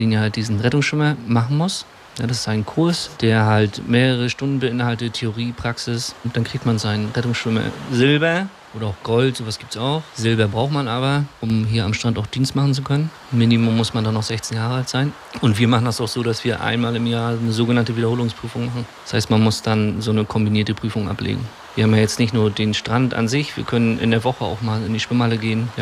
den ja halt diesen Rettungsschwimmer machen muss. Ja, das ist ein Kurs, der halt mehrere Stunden beinhaltet, Theorie, Praxis. Und dann kriegt man seinen Rettungsschwimmer Silber oder auch Gold, sowas gibt's auch. Silber braucht man aber, um hier am Strand auch Dienst machen zu können. Minimum muss man dann noch 16 Jahre alt sein. Und wir machen das auch so, dass wir einmal im Jahr eine sogenannte Wiederholungsprüfung machen. Das heißt, man muss dann so eine kombinierte Prüfung ablegen. Wir haben ja jetzt nicht nur den Strand an sich, wir können in der Woche auch mal in die Schwimmhalle gehen.